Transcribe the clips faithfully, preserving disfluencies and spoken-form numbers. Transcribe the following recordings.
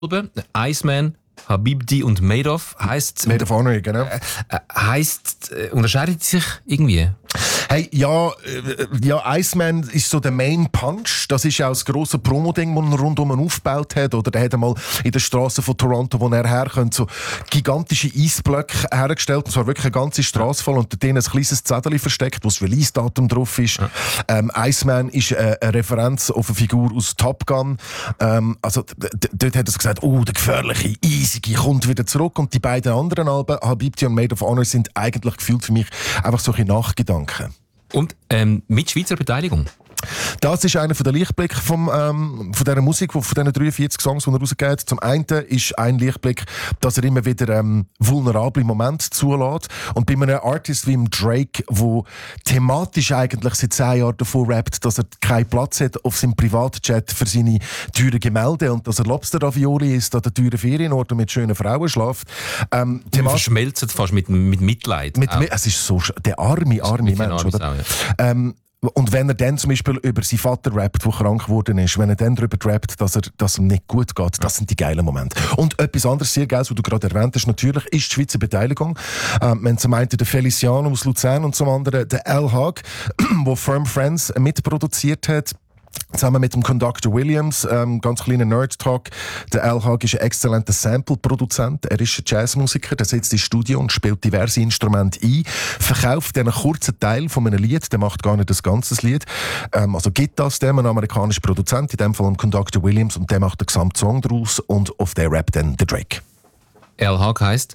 Iceman, Habibti und Madoff heisst. Made of Honor, genau. Äh, äh, heisst, äh, unterscheidet sich irgendwie? Hey, ja, äh, ja, Iceman ist so der Main Punch. Das ist ja auch das grosse Promo-Ding, das er rundum aufgebaut hat. Oder der hat einmal in der Straße von Toronto, wo er herkommt, so gigantische Eisblöcke hergestellt. Und zwar wirklich eine ganze Straße voll und dort ein kleines Zettel versteckt, wo das Release-Datum drauf ist. Ja. Ähm, Iceman ist äh, eine Referenz auf eine Figur aus Top Gun. Ähm, also d- d- dort hat er gesagt, oh, der gefährliche, eisige kommt wieder zurück. Und die beiden anderen Alben, Habibti und Made of Honor, sind eigentlich gefühlt für mich einfach solche Nachgedanken. Und ähm, mit Schweizer Beteiligung? Das ist einer der Lichtblicke vom, ähm, von dieser Musik, von diesen dreiundvierzig Songs, die er rausgeht. Zum einen ist ein Lichtblick, dass er immer wieder ähm, vulnerable Momente zulässt. Und bei einem Artist wie Drake, der thematisch eigentlich seit zehn Jahren davor rappt, dass er keinen Platz hat auf seinem Privatjet für seine teuren Gemälde und dass er Lobster-Ravioli isst an den teuren Ferienorten mit schönen Frauen schläft. Ähm, Man verschmelzt fast mit, mit Mitleid. Mit, es ist so, der arme, arme Mensch. Oder? Auch, ja. ähm, Und wenn er dann zum Beispiel über seinen Vater rappt, der krank geworden ist, wenn er dann darüber rappt, dass, er, dass es ihm nicht gut geht, das sind die geilen Momente. Und etwas anderes sehr Geiles, was du gerade erwähnt hast, natürlich, ist die Schweizer Beteiligung. Ähm, wir haben zum einen den Feliciano aus Luzern und zum anderen den L. Hag, der Firm Friends mitproduziert hat. Zusammen mit dem Conductor Williams, ähm, ganz kleiner Nerd-Talk. Der L. Hag ist ein exzellenter Sample-Produzent. Er ist ein Jazzmusiker, der sitzt ins Studio und spielt diverse Instrumente ein, verkauft einen kurzen Teil von einem Lied, der macht gar nicht das ganze Lied. Ähm, also gibt das dem, ein amerikanischer Produzent, in dem Fall ein Conductor Williams, und der macht den gesamten Song daraus und auf der rappt dann der Drake. L. Hag heisst?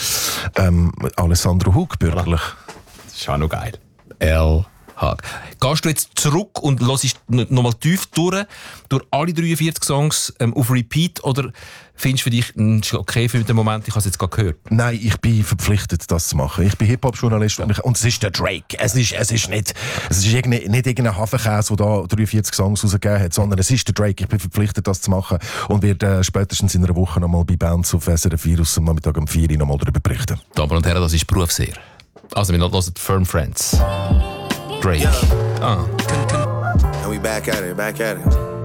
Ähm, Alessandro Hug, bürgerlich. Das ist auch noch geil. L. Hag. Gehst du jetzt zurück und hörst nochmal tief durch, durch alle dreiundvierzig Songs ähm, auf Repeat, oder findest du für dich, mh, ist okay für den Moment, ich habe es jetzt gerade gehört? Nein, ich bin verpflichtet, das zu machen. Ich bin Hip-Hop-Journalist und, und es ist der Drake. Es ist, es ist nicht, es ist nicht, nicht irgendein Hafenkäse, der da dreiundvierzig Songs rausgegeben hat, sondern es ist der Drake. Ich bin verpflichtet, das zu machen und werde äh, spätestens in einer Woche nochmal bei Bounce auf S R F vier aus am Nachmittag um vier Uhr nochmal darüber berichten. Damen und Herren, das ist Berufsseher. Also wir hören Firm Friends. Drake. Yeah. Ah. And we back at it, back at it.